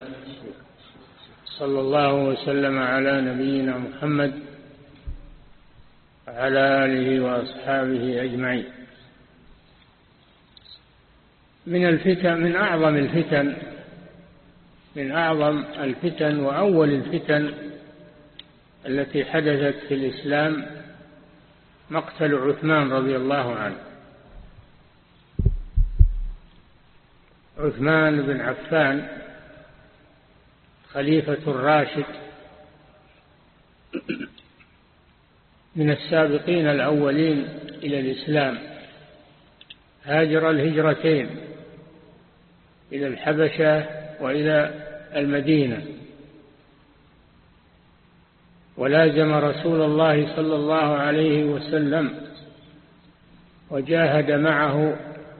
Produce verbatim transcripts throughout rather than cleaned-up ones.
صلى الله وسلم على نبينا محمد وعلى آله وأصحابه أجمعين. من الفتن من أعظم الفتن من أعظم الفتن وأول الفتن التي حدثت في الإسلام مقتل عثمان رضي الله عنه. عثمان بن عفان خليفة الراشد من السابقين الأولين إلى الإسلام، هاجر الهجرتين إلى الحبشة وإلى المدينة، ولازم رسول الله صلى الله عليه وسلم وجاهد معه،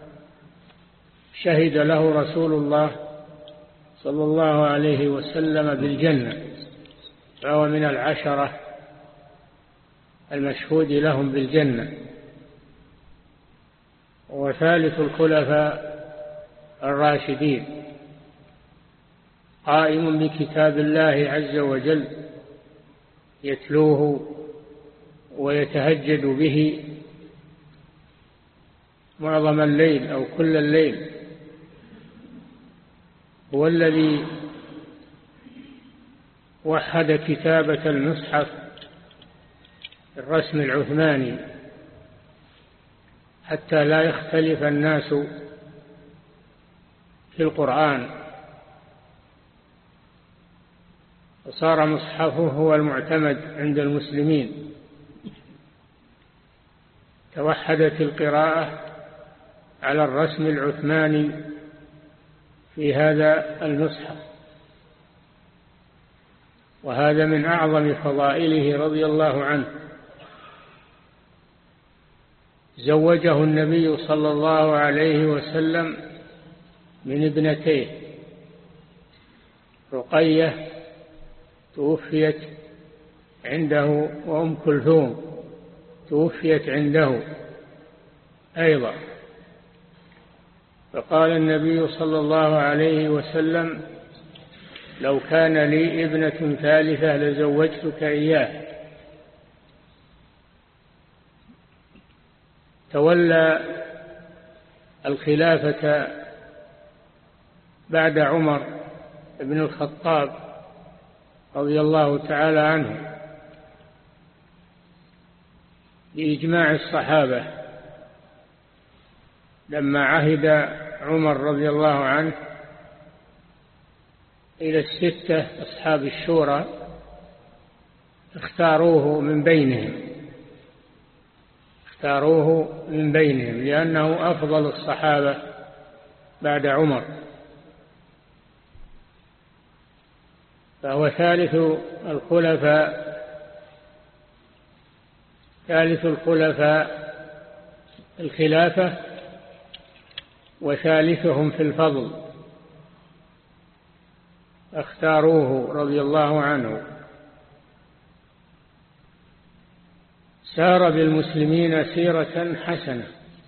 شهد له رسول الله صلى الله عليه وسلم بالجنة، فهو من العشرة المشهود لهم بالجنة، وثالث الخلفاء الراشدين، قائم بكتاب الله عز وجل يتلوه ويتهجد به معظم الليل أو كل الليل. هو الذي وحد كتابة المصحف الرسم العثماني حتى لا يختلف الناس في القرآن، وصار مصحفه هو المعتمد عند المسلمين. توحدت القراءة على الرسم العثماني في هذا المصحف، وهذا من أعظم فضائله رضي الله عنه. زوجه النبي صلى الله عليه وسلم من ابنتيه، رقية توفيت عنده، وأم كلثوم توفيت عنده أيضا. فقال النبي صلى الله عليه وسلم: لو كان لي ابنة ثالثة لزوجتك إياه. تولى الخلافة بعد عمر بن الخطاب رضي الله تعالى عنه بإجماع الصحابة، لما عهد عمر رضي الله عنه إلى الستة أصحاب الشورى اختاروه من بينهم اختاروه من بينهم لأنه أفضل الصحابة بعد عمر، فهو ثالث الخلفاء ثالث الخلفاء الخلافة وثالثهم في الفضل، اختاروه رضي الله عنه. سار بالمسلمين سيرة حسنة،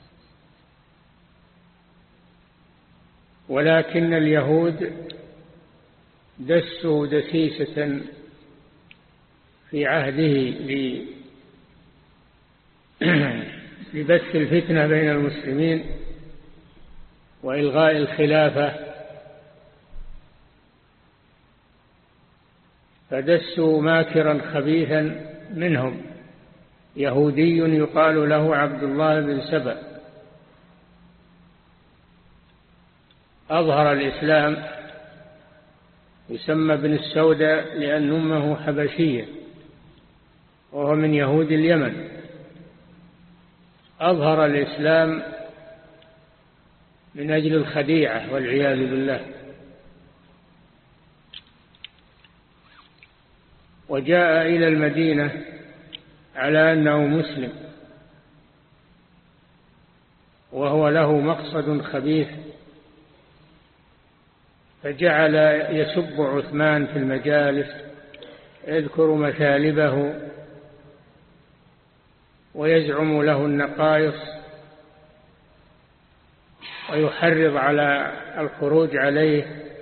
ولكن اليهود دسوا دسيسة في عهده لبث الفتنة بين المسلمين وإلغاء الخلافة، فدسوا ماكرا خبيثا منهم، يهودي يقال له عبد الله بن سبأ، أظهر الإسلام، يسمى ابن السوداء لأن أمه حبشية وهو من يهود اليمن. أظهر الإسلام من أجل الخديعة والعياذ بالله، وجاء إلى المدينة على أنه مسلم، وهو له مقصد خبيث، فجعل يسب عثمان في المجالس، يذكر مثالبه ويزعم له النقائص، ويحرض على الخروج عليه